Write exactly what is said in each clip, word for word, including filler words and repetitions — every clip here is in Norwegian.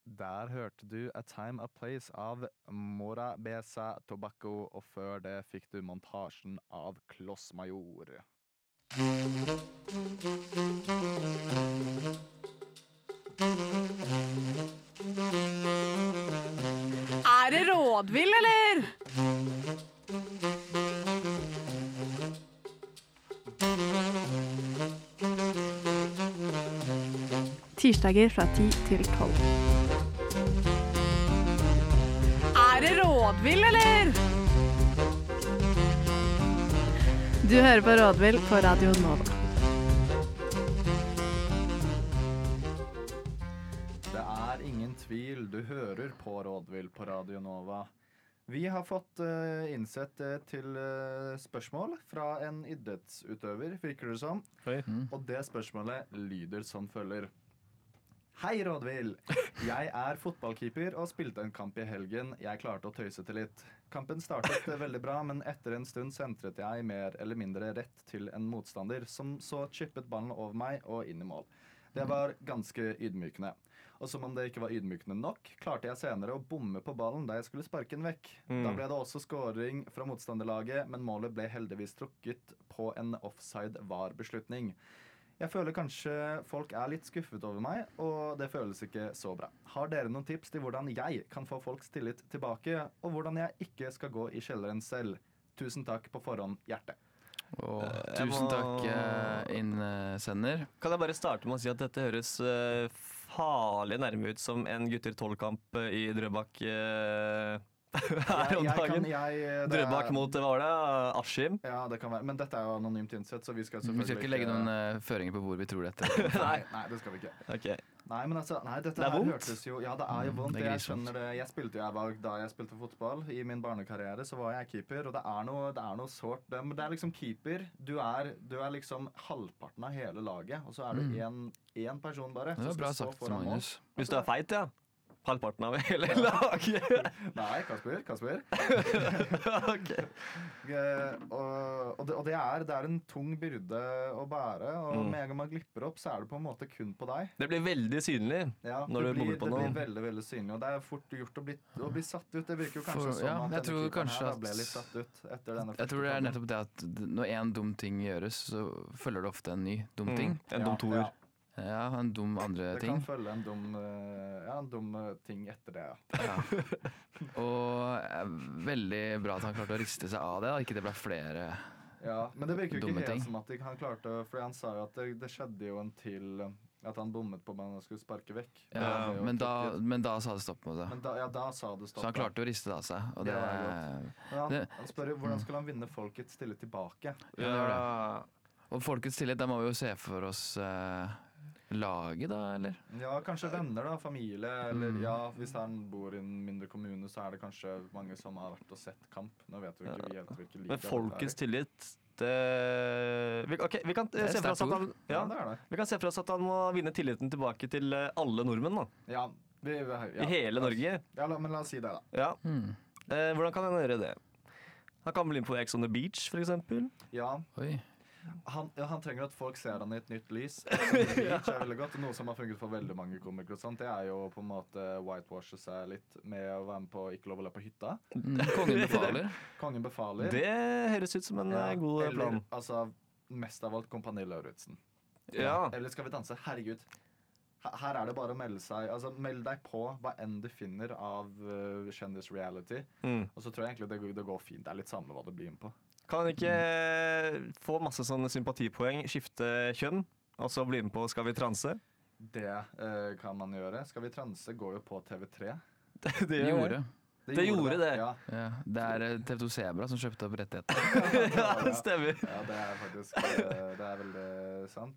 Der hørte du A Time A Place av Mora Besa Tobacco, og før det fikk du montasjen av Klossmajor. Er det rådvill, eller? Tirsdager fra ti til tolv. Er det rådvill, eller? Du hører på Rådvill på Radio Nova. Det er ingen tvil, du hører på Rådvill på Radio Nova. Vi har fått uh, innsett uh, til uh, spørsmål fra en idrettsutøver, virker det som. Mm. Og det spørsmålet lyder som følger. Hei, Rådvill! Jeg er fotballkeeper og spilte en kamp i helgen. Jeg klarte å tøyse til litt. Kampen startet veldig bra, men etter en stund sentret jeg mer eller mindre rett til en motstander, som så chippet ballen over meg og inn i mål. Det var ganske ydmykende. Og som om det ikke var ydmykende nok, klarte jeg senere å bomme på ballen da jeg skulle sparke den vekk. Mm. Da ble det også scoring fra motstanderlaget, men målet ble heldigvis trukket på en offside var-beslutning. Jeg føler kanskje folk er litt skuffet over meg, og det føles ikke så bra. Har dere noen tips til hvordan jeg kan få folks tillit tilbake, og hvordan jeg ikke skal gå i kjelleren selv? Tusen takk på forhånd, hjerte. Og Eh, jeg tusen må- takk, eh, innsender. Kan jeg bare starte med å si at dette høres eh, farlig nærme ut som en gutter tolv-kamp i Drøbak eh, her om Jeg- jeg kan- dagen. jeg- det er- Drøbak mot, hva var det? Askim? Ja, det kan være. Men dette er jo anonymt innsett, så vi skal Vi selvfølgelig skal ikke legge noen eh, føringer på hvor vi tror dette. Nei, nei, det skal vi ikke. Ok. Nei, men altså, nei, dette Det er her vondt. hørtes jo Ja, det er jo Mm, vondt. det er Jeg grisvondt. skjønner det. Jeg spilte jo jeg var, Da jeg spilte fotball i min barnekarriere, så var jeg keeper, og det er noe, det er noe sårt. Det, men det er liksom keeper. Du er, du er liksom halvparten av hele laget, og så er du Mm. én person bare. Det som var bra skal stå sagt, foran mål. Magnus. Hvis du er feit, ja. Halvparten av hele laget. Nei, Kasper. Kasper. Ok. Eh, og, og, det, og det, er, det er en tung byrde å bære, og Mm. med en gang man glipper opp, så er det på en måte kun på deg. Det blir veldig synlig. Ja, Når det du bommer blir, på det noe. blir veldig veldig synlig, og det er fort gjort å bli, å bli satt ut. Det virker jo kanskje For- som ja, at jeg denne tror keeperen kanskje her da at- ble litt satt ut etter denne Jeg tror det er første nettopp det at d- når en dum ting gjøres, så følger det ofte en ny dum Mm. ting. En Ja, dum toer. ja. Ja, en dum andre Det ting. kan følge en dum, eh, ja, en dum eh, ting etter det, ja. Ja. Og eh, veldig bra at han klarte å riste seg av det, da. Ikke det ble flere. ja. Men det virker jo Dumme ikke ting. helt som at de- han klarte, for han sa jo at det, det skjedde jo en til, eh, at han bommet på ballen og skulle sparke vekk. Det Ja, ble jo men, da, trukket. men da sa det stopp med det. Men da, ja, da sa det stopp. Så han ja. klarte å riste det av seg. Og det, Det var Men han, det- han spør jo hvordan skal han vinne folkets tillit tilbake. Ja. og folkets tillit, da må vi jo se for oss eh, laget, da, eller? Ja, kanskje venner, da. Familie. Eller Mm. ja, hvis han bor i en mindre kommune, så er det kanskje mange som har vært og sett kamp. Nå vet vi ikke vi helt hvilke liga Men dette er. folkets tillit det vi, ok, vi kan eh, Det er se for oss at sterkt han Ja, ja, det er det. Vi kan se for oss at han må vinne tilliten tilbake til eh, alle nordmenn da, Ja, vi, vi, ja. i hele La oss- Norge. Ja, la, men la oss si det, da. Ja. Hmm. Eh, hvordan kan han gjøre det? Han kan bli med på Ex on the Beach, for eksempel. Ja, Oi. han, ja, han trenger at folk ser han i et nytt lys. Beach er veldig godt. Noe som har funket for veldig mange komikere. og sånt. Det er jo på en måte whitewashe seg litt med å være med på Ikke lov å le på hytta. Mm, Kongen befaler. Kongen befaler. Det høres ut som en Ja, eh, god eller, plan. altså, mest av alt Kompani Lauritzen. Ja. Eller Skal vi danse? Herregud. Her- Her er det bare å melde seg. Altså, Meld deg på hva enn du finner av uh, kjendis-reality. Mm. Og så tror jeg egentlig det, går- det går fint. Det er litt samme hva det blir med på. Kan han ikke eh, få masse sånne sympatipoeng, skifte kjønn, og så bli med på Skal vi transe? Det eh, kan man gjøre. Skal vi transe går jo på T V tre. Det, De gjør gjorde. Det gjorde det. Ja, Ja, det er eh, T V to Zebra som kjøpte opp rettigheter. det. Ja, det stemmer. ja, det er faktisk eh, Det er veldig sant.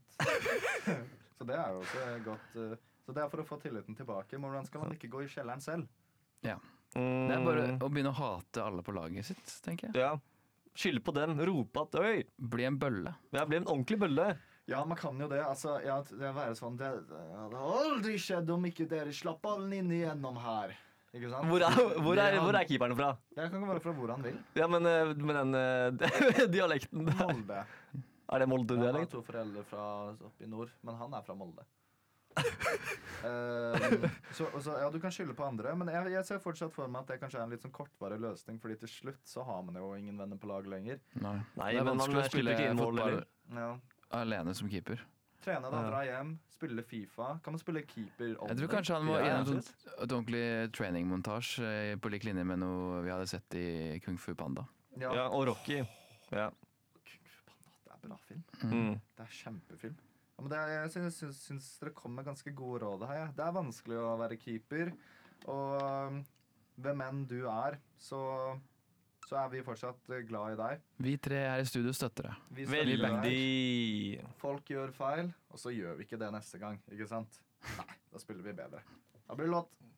Så det er jo også godt. eh, Så det er for å få tilliten tilbake. Men hvordan skal man ikke gå i kjelleren selv? Mm. Det er bare å begynne å hate alle på laget sitt, tenker jeg. Ja. Skylde på dem, rope at øy, Bli en bølle. jeg ble en ordentlig bølle. Ja, man kan jo det. Altså, ja, det er være sånn Det det hadde aldri skjedd om ikke dere slapp ballen inn igjennom her. Ikke sant? Hvor er, hvor er, Det hvor er keeperen fra? Det kan være fra hvor han vil. Ja, men eh, med den eh, dialekten der. Molde. Er det Jeg har Molde-dialekt? to foreldre fra oppe i nord, men han er fra Molde. Eh, så, og så, ja, du kan skylde på andre, men jeg, jeg ser fortsatt for meg at det kanskje er en litt sånn kortvarig løsning, fordi til slutt så har man jo ingen venner på lag lenger. Nei, Nei, det er men man vanskelig å slipper spille ikke inn mål, fotball eller? Ja. alene som keeper. Trene da, Ja. dra hjem, spille FIFA. Kan man spille keeper? Jeg tror kanskje han må Ja, gjennom ja. et, et ordentlig trainingmontasje eh, på lik linje med noe vi hadde sett i Kung Fu Panda. Ja. Ja, og Rocky. Ja. Kung Fu Panda, det er bra film. Mm. Det er kjempefilm. Ja, men det er, jeg syns, syns, syns dere kom med ganske gode råd her. Ja. Det er vanskelig å være keeper, og um, hvem enn du er, så, så er vi fortsatt eh, glad i deg. Vi tre her i studio støtter det. Vi støtter deg. Veldig. Folk gjør feil, og så gjør vi ikke det neste gang, ikke sant? Nei, da spiller vi bedre. Da blir det låt.